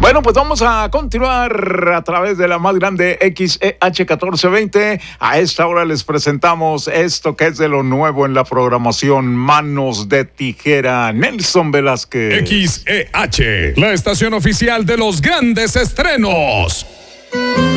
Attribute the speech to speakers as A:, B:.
A: Bueno, pues vamos a continuar a través de la más grande XEH 1420. A esta hora les presentamos esto que es de lo nuevo en la programación Manos de Tijera. Nelson Velázquez.
B: XEH, la estación oficial de los grandes estrenos.